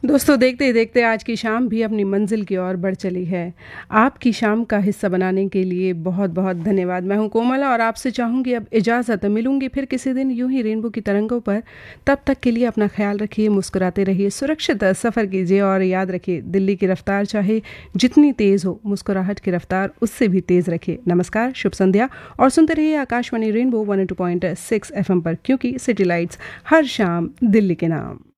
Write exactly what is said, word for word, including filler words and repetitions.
दोस्तों, देखते ही देखते आज की शाम भी अपनी मंजिल की ओर बढ़ चली है। आपकी शाम का हिस्सा बनाने के लिए बहुत-बहुत धन्यवाद। मैं हूँ कोमल और आपसे चाहूँगी अब इजाज़त। मिलूँगी फिर किसी दिन यूँ ही रेनबो की तरंगों पर। तब तक के लिए अपना ख़्याल रखिए, मुस्कुराते रहिए, सुरक्षित सफ़र कीजिए और याद रखिए, दिल्ली की रफ़्तार चाहे जितनी तेज़ हो, मुस्कुराहट की रफ़्तार उससे भी तेज़ रखिए। नमस्कार, शुभ संध्या और सुनते रहिए Akashvani rainbow one O two point six FM पर, क्योंकि सिटी लाइट्स हर शाम दिल्ली के नाम।